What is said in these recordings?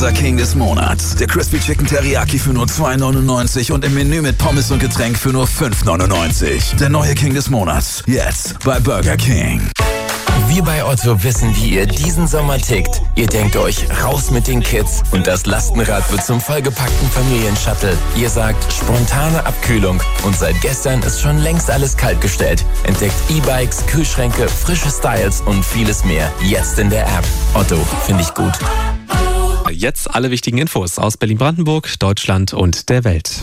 unser King des Monats. Der Crispy Chicken Teriyaki für nur $2,99 und im Menü mit Pommes und Getränk für nur $5,99. Der neue King des Monats. Jetzt bei Burger King. Wir bei Otto wissen, wie ihr diesen Sommer tickt. Ihr denkt euch, raus mit den Kids und das Lastenrad wird zum vollgepackten Familienshuttle. Ihr sagt, spontane Abkühlung und seit gestern ist schon längst alles kaltgestellt. Entdeckt E-Bikes, Kühlschränke, frische Styles und vieles mehr. Jetzt in der App. Otto, finde ich gut. Jetzt alle wichtigen Infos aus Berlin-Brandenburg, Deutschland und der Welt.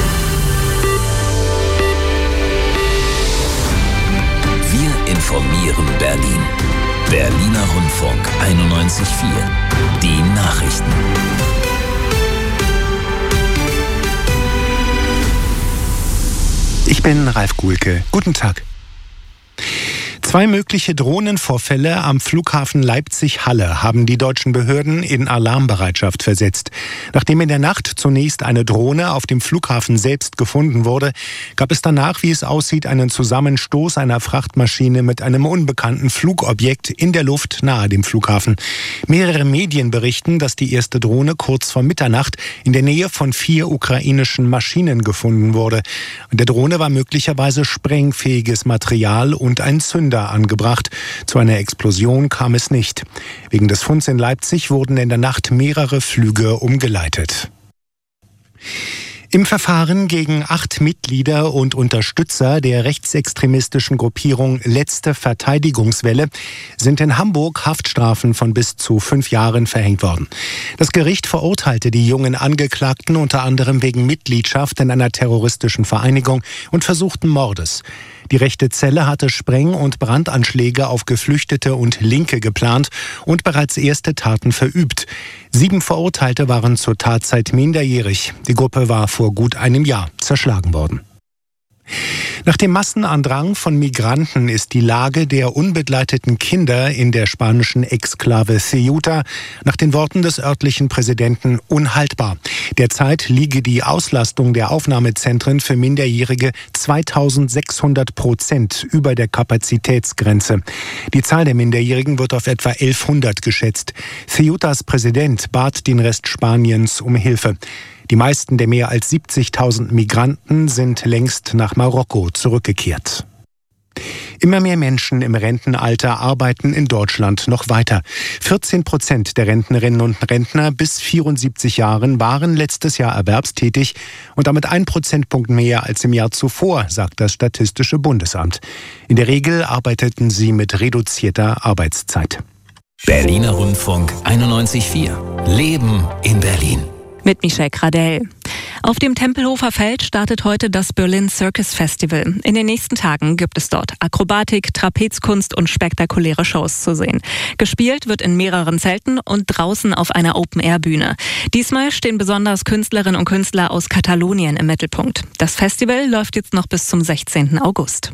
Wir informieren Berlin. Berliner Rundfunk 91.4. Die Nachrichten. Ich bin Ralf Guhlke. Guten Tag. 2 mögliche Drohnenvorfälle am Flughafen Leipzig-Halle haben die deutschen Behörden in Alarmbereitschaft versetzt. Nachdem in der Nacht zunächst eine Drohne auf dem Flughafen selbst gefunden wurde, gab es danach, wie es aussieht, einen Zusammenstoß einer Frachtmaschine mit einem unbekannten Flugobjekt in der Luft nahe dem Flughafen. Mehrere Medien berichten, dass die erste Drohne kurz vor Mitternacht in der Nähe von 4 ukrainischen Maschinen gefunden wurde. An der Drohne war möglicherweise sprengfähiges Material und ein Zünder angebracht. Zu einer Explosion kam es nicht. Wegen des Funds in Leipzig wurden in der Nacht mehrere Flüge umgeleitet. Im Verfahren gegen 8 Mitglieder und Unterstützer der rechtsextremistischen Gruppierung Letzte Verteidigungswelle sind in Hamburg Haftstrafen von bis zu 5 Jahren verhängt worden. Das Gericht verurteilte die jungen Angeklagten unter anderem wegen Mitgliedschaft in einer terroristischen Vereinigung und versuchten Mordes. Die rechte Zelle hatte Spreng- und Brandanschläge auf Geflüchtete und Linke geplant und bereits erste Taten verübt. 7 Verurteilte waren zur Tatzeit minderjährig. Die Gruppe war vor gut einem Jahr zerschlagen worden. Nach dem Massenandrang von Migranten ist die Lage der unbegleiteten Kinder in der spanischen Exklave Ceuta nach den Worten des örtlichen Präsidenten unhaltbar. Derzeit liege die Auslastung der Aufnahmezentren für Minderjährige 2600% über der Kapazitätsgrenze. Die Zahl der Minderjährigen wird auf etwa 1100 geschätzt. Ceutas Präsident bat den Rest Spaniens um Hilfe. Die meisten der mehr als 70.000 Migranten sind längst nach Marokko zurückgekehrt. Immer mehr Menschen im Rentenalter arbeiten in Deutschland noch weiter. 14% der Rentnerinnen und Rentner bis 74 Jahren waren letztes Jahr erwerbstätig und damit 1 Prozentpunkt mehr als im Jahr zuvor, sagt das Statistische Bundesamt. In der Regel arbeiteten sie mit reduzierter Arbeitszeit. Berliner Rundfunk 91.4. Leben in Berlin. Mit Michelle Gradell. Auf dem Tempelhofer Feld startet heute das Berlin Circus Festival. In den nächsten Tagen gibt es dort Akrobatik, Trapezkunst und spektakuläre Shows zu sehen. Gespielt wird in mehreren Zelten und draußen auf einer Open-Air-Bühne. Diesmal stehen besonders Künstlerinnen und Künstler aus Katalonien im Mittelpunkt. Das Festival läuft jetzt noch bis zum 16. August.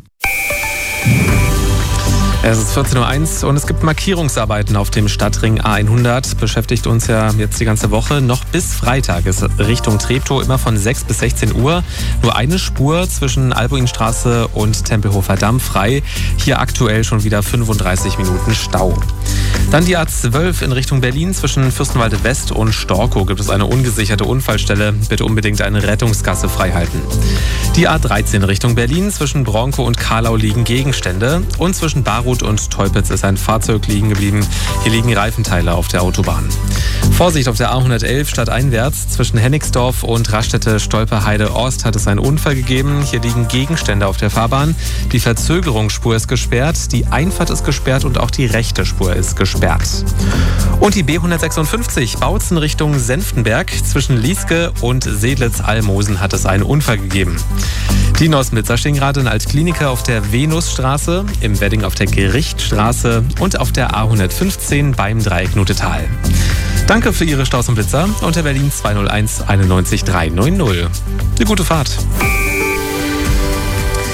Es ist 14.01 Uhr und es gibt Markierungsarbeiten auf dem Stadtring A100. Beschäftigt uns ja jetzt die ganze Woche. Noch bis Freitag ist Richtung Treptow immer von 6 bis 16 Uhr nur eine Spur zwischen Albuinstraße und Tempelhofer Damm frei. Hier aktuell schon wieder 35 Minuten Stau. Dann die A12 in Richtung Berlin zwischen Fürstenwalde West und Storkow gibt es eine ungesicherte Unfallstelle. Bitte unbedingt eine Rettungsgasse freihalten. Die A13 Richtung Berlin zwischen Bronkow und Karlau liegen Gegenstände und zwischen Barrow und Teupitz ist ein Fahrzeug liegen geblieben. Hier liegen Reifenteile auf der Autobahn. Vorsicht auf der A111 stadteinwärts zwischen Hennigsdorf und Raststätte-Stolperheide-Ost hat es einen Unfall gegeben. Hier liegen Gegenstände auf der Fahrbahn. Die Verzögerungsspur ist gesperrt, die Einfahrt ist gesperrt und auch die rechte Spur ist gesperrt. Und die B156 Bautzen Richtung Senftenberg zwischen Lieske und Sedlitz-Almosen hat es einen Unfall gegeben. Die Nossenblitzer stehen gerade in Altkliniker auf der Venusstraße, im Wedding auf der Gerichtstraße und auf der A115 beim Dreieck Nutetal. Danke für Ihre Staus und Blitzer unter Berlin 201 91 390. Eine gute Fahrt.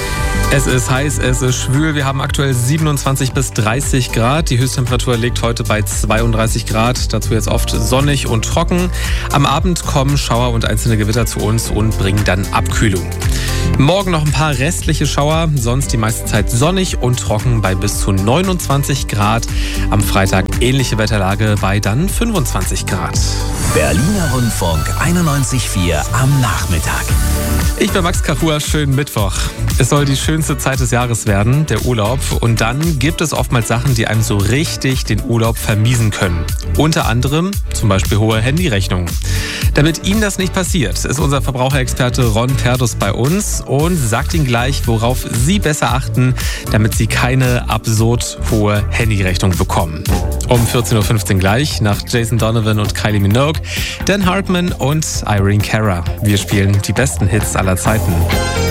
Es ist heiß, es ist schwül. Wir haben aktuell 27 bis 30 Grad. Die Höchsttemperatur liegt heute bei 32 Grad. Dazu jetzt oft sonnig und trocken. Am Abend kommen Schauer und einzelne Gewitter zu uns und bringen dann Abkühlung. Morgen noch ein paar restliche Schauer, sonst die meiste Zeit sonnig und trocken bei bis zu 29 Grad. Am Freitag ähnliche Wetterlage bei dann 25 Grad. Berliner Rundfunk 91.4 am Nachmittag. Ich bin Max Kachua, schönen Mittwoch. Es soll die schönste Zeit des Jahres werden, der Urlaub. Und dann gibt es oftmals Sachen, die einem so richtig den Urlaub vermiesen können. Unter anderem zum Beispiel hohe Handyrechnungen. Damit Ihnen das nicht passiert, ist unser Verbraucherexperte Ron Perdus bei uns und sagt Ihnen gleich, worauf Sie besser achten, damit Sie keine absurd hohe Handyrechnung bekommen. Um 14.15 Uhr gleich nach Jason Donovan und Kylie Minogue, Dan Hartman und Irene Cara. Wir spielen die besten Hits aller Zeiten.